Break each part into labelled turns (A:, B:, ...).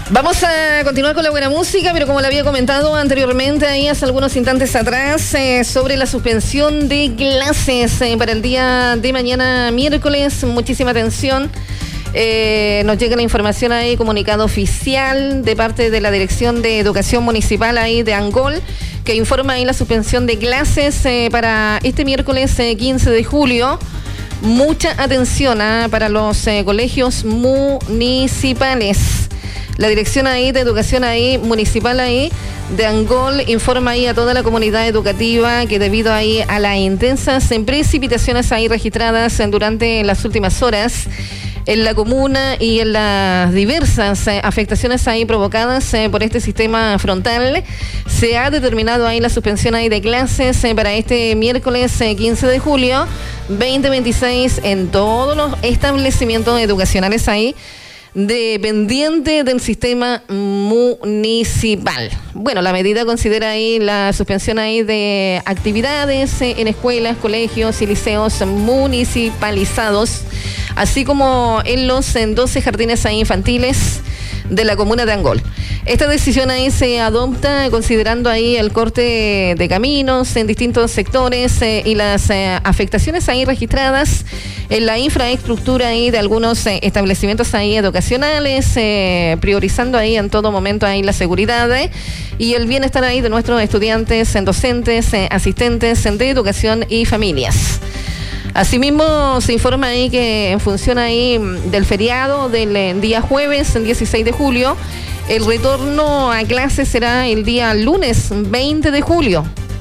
A: Vamos a continuar con la buena música, pero como le había comentado anteriormente, ahí hace algunos instantes atrás, sobre la suspensión de clases para el día de mañana miércoles. Muchísima atención. Nos llega la información ahí, comunicado oficial de parte de la Dirección de Educación Municipal ahí de Angol, que informa ahí la suspensión de clases para este miércoles 15 de julio. Mucha atención para los colegios municipales. La Dirección ahí de Educación ahí municipal ahí de Angol informa ahí a toda la comunidad educativa que debido ahí a las intensas precipitaciones ahí registradas durante las últimas horas en la comuna y en las diversas afectaciones ahí provocadas por este sistema frontal, se ha determinado ahí la suspensión ahí de clases para este miércoles 15 de julio 2026 en todos los establecimientos educacionales ahí dependiente del sistema municipal. Bueno, la medida considera ahí la suspensión ahí de actividades en escuelas, colegios y liceos municipalizados, así como en los 12 jardines ahí infantiles de la comuna de Angol. Esta decisión ahí se adopta considerando ahí el corte de caminos en distintos sectores y las afectaciones ahí registradas en la infraestructura ahí de algunos establecimientos ahí educacionales, priorizando ahí en todo momento ahí la seguridad y el bienestar ahí de nuestros estudiantes, docentes, asistentes de educación y familias. Asimismo, se informa ahí que en función ahí del feriado del día jueves, el 16 de julio, el retorno a clases será el día lunes 20 de julio.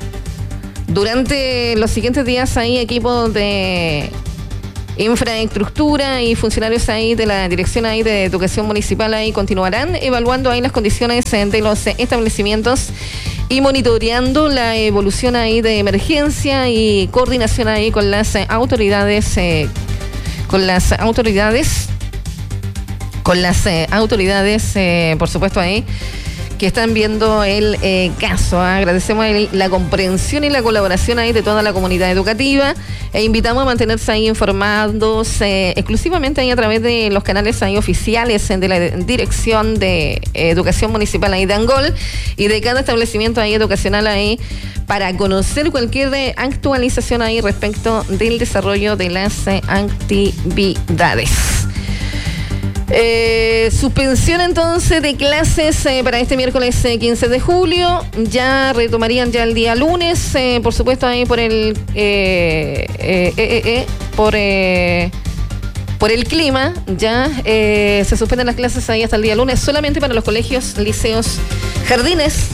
A: Durante los siguientes días hay equipos de infraestructura y funcionarios ahí de la Dirección ahí de Educación Municipal ahí continuarán evaluando ahí las condiciones de los establecimientos y monitoreando la evolución ahí de emergencia y coordinación ahí con las autoridades, por supuesto ahí, que están viendo el caso. Agradecemos la comprensión y la colaboración ahí de toda la comunidad educativa e invitamos a mantenerse ahí informados exclusivamente ahí a través de los canales ahí oficiales de la Dirección de Educación Municipal ahí de Angol y de cada establecimiento ahí educacional ahí para conocer cualquier actualización ahí respecto del desarrollo de las actividades. Suspensión entonces de clases para este miércoles 15 de julio. Ya retomarían ya el día lunes, por supuesto ahí por el clima. Ya se suspenden las clases ahí hasta el día lunes solamente para los colegios, liceos, jardines